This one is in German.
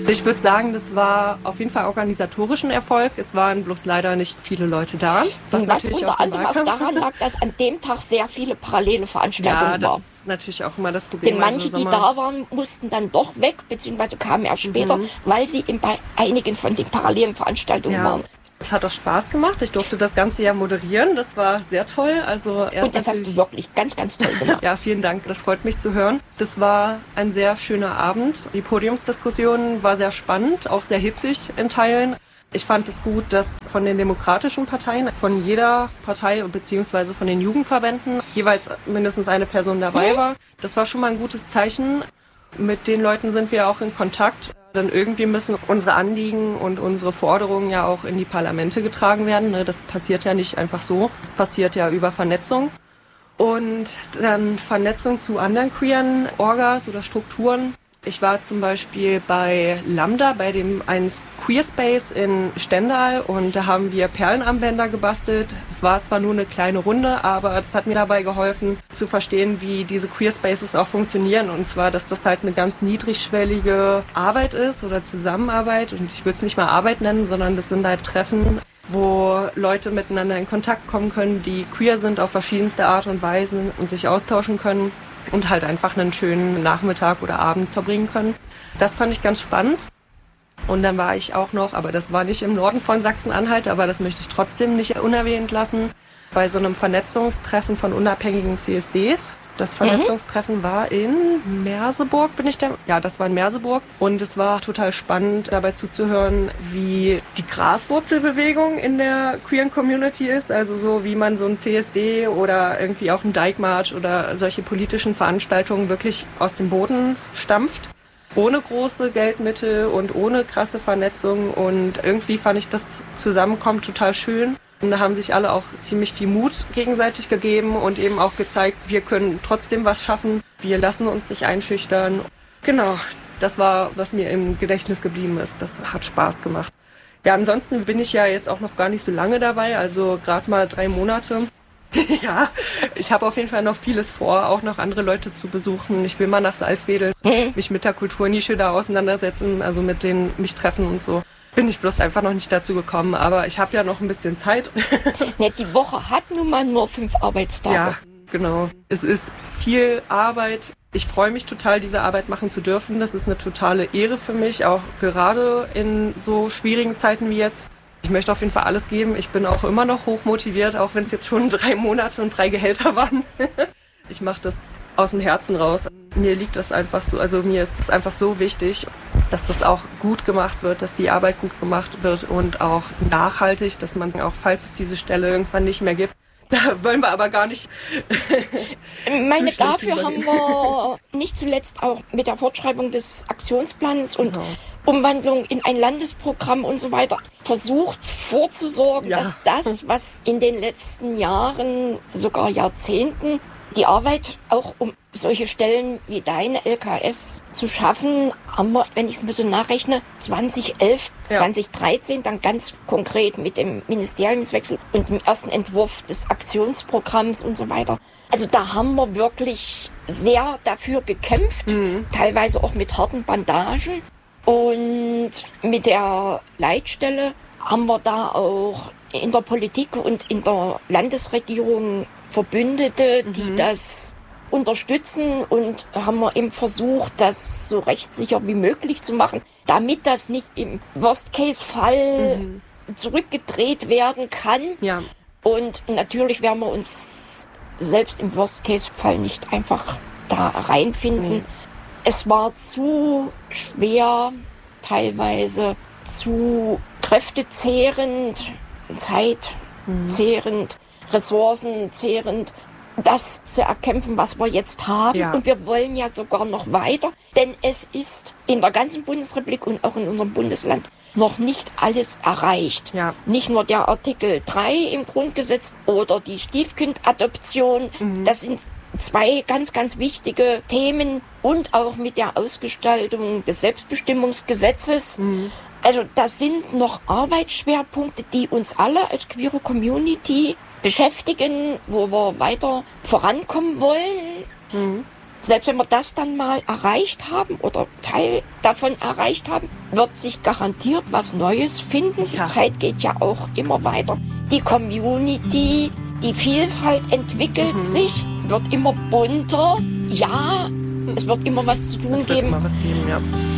Ich würde sagen, das war auf jeden Fall organisatorischen Erfolg. Es waren bloß leider nicht viele Leute da. Was unter anderem auch daran lag, dass an dem Tag sehr viele parallele Veranstaltungen waren. Ja, das ist natürlich auch immer das Problem. Denn manche, die da waren, mussten dann doch weg, beziehungsweise kamen erst später, weil sie bei einigen von den parallelen Veranstaltungen waren. Es hat auch Spaß gemacht. Ich durfte das Ganze ja moderieren. Das war sehr toll. Und das hast du wirklich ganz, ganz toll gemacht. Ja, vielen Dank. Das freut mich zu hören. Das war ein sehr schöner Abend. Die Podiumsdiskussion war sehr spannend, auch sehr hitzig in Teilen. Ich fand es gut, dass von den demokratischen Parteien, von jeder Partei bzw. von den Jugendverbänden jeweils mindestens eine Person dabei war. Das war schon mal ein gutes Zeichen. Mit den Leuten sind wir auch in Kontakt. Denn irgendwie müssen unsere Anliegen und unsere Forderungen ja auch in die Parlamente getragen werden. Das passiert ja nicht einfach so. Das passiert ja über Vernetzung. Und dann Vernetzung zu anderen queeren Orgas oder Strukturen. Ich war zum Beispiel bei Lambda, bei dem einen Queer Space in Stendal, und da haben wir Perlenarmbänder gebastelt. Es war zwar nur eine kleine Runde, aber das hat mir dabei geholfen zu verstehen, wie diese Queer Spaces auch funktionieren, und zwar, dass das halt eine ganz niedrigschwellige Arbeit ist oder Zusammenarbeit, und ich würde es nicht mal Arbeit nennen, sondern das sind halt Treffen, wo Leute miteinander in Kontakt kommen können, die queer sind auf verschiedenste Art und Weisen und sich austauschen können und halt einfach einen schönen Nachmittag oder Abend verbringen können. Das fand ich ganz spannend. Und dann war ich auch noch, aber das war nicht im Norden von Sachsen-Anhalt, aber das möchte ich trotzdem nicht unerwähnt lassen, bei so einem Vernetzungstreffen von unabhängigen CSDs. Das Vernetzungstreffen war in Merseburg, das war in Merseburg. Und es war total spannend, dabei zuzuhören, wie die Graswurzelbewegung in der queeren Community ist. Also so, wie man so ein CSD oder irgendwie auch ein Dijkmarsch oder solche politischen Veranstaltungen wirklich aus dem Boden stampft. Ohne große Geldmittel und ohne krasse Vernetzung. Und irgendwie fand ich das Zusammenkommen total schön. Und da haben sich alle auch ziemlich viel Mut gegenseitig gegeben und eben auch gezeigt, wir können trotzdem was schaffen. Wir lassen uns nicht einschüchtern. Genau, das war, was mir im Gedächtnis geblieben ist. Das hat Spaß gemacht. Ja, ansonsten bin ich ja jetzt auch noch gar nicht so lange dabei, also gerade mal 3 Monate. Ja, ich habe auf jeden Fall noch vieles vor, auch noch andere Leute zu besuchen. Ich will mal nach Salzwedel, mich mit der Kulturnische da auseinandersetzen, also mit denen mich treffen und so. Bin ich bloß einfach noch nicht dazu gekommen, aber ich habe ja noch ein bisschen Zeit. Ja, die Woche hat nun mal nur 5 Arbeitstage. Ja, genau. Es ist viel Arbeit. Ich freue mich total, diese Arbeit machen zu dürfen. Das ist eine totale Ehre für mich, auch gerade in so schwierigen Zeiten wie jetzt. Ich möchte auf jeden Fall alles geben. Ich bin auch immer noch hochmotiviert, auch wenn es jetzt schon 3 Monate und 3 Gehälter waren. Ich mache das aus dem Herzen raus. Mir liegt das einfach so, also mir ist das einfach so wichtig, dass das auch gut gemacht wird, dass die Arbeit gut gemacht wird und auch nachhaltig, dass man auch, falls es diese Stelle irgendwann nicht mehr gibt, da wollen wir aber gar nicht. Dafür haben wir nicht zuletzt auch mit der Fortschreibung des Aktionsplans und Umwandlung in ein Landesprogramm und so weiter versucht vorzusorgen, dass das, was in den letzten Jahren, sogar Jahrzehnten, die Arbeit auch um solche Stellen wie deine LKS zu schaffen, haben wir, wenn ich es mir so nachrechne, 2011, 2013 dann ganz konkret mit dem Ministeriumswechsel und dem ersten Entwurf des Aktionsprogramms und so weiter. Also da haben wir wirklich sehr dafür gekämpft, teilweise auch mit harten Bandagen. Und mit der Leitstelle haben wir da auch in der Politik und in der Landesregierung Verbündete, die das unterstützen, und haben wir eben versucht, das so rechtssicher wie möglich zu machen, damit das nicht im Worst-Case-Fall zurückgedreht werden kann. Ja. Und natürlich werden wir uns selbst im Worst-Case-Fall nicht einfach da reinfinden. Es war zu schwer, teilweise zu kräftezehrend, zeitzehrend, ressourcenzehrend, das zu erkämpfen, was wir jetzt haben. Ja. Und wir wollen ja sogar noch weiter, denn es ist in der ganzen Bundesrepublik und auch in unserem Bundesland noch nicht alles erreicht. Ja. Nicht nur der Artikel 3 im Grundgesetz oder die Stiefkindadoption. Das sind 2 ganz, ganz wichtige Themen, und auch mit der Ausgestaltung des Selbstbestimmungsgesetzes. Also das sind noch Arbeitsschwerpunkte, die uns alle als queere Community beschäftigen, wo wir weiter vorankommen wollen. Selbst wenn wir das dann mal erreicht haben oder Teil davon erreicht haben, wird sich garantiert was Neues finden. Die Zeit geht ja auch immer weiter. Die Community, die Vielfalt entwickelt sich, wird immer bunter. Ja, es wird immer was zu tun geben. Immer was geben, ja.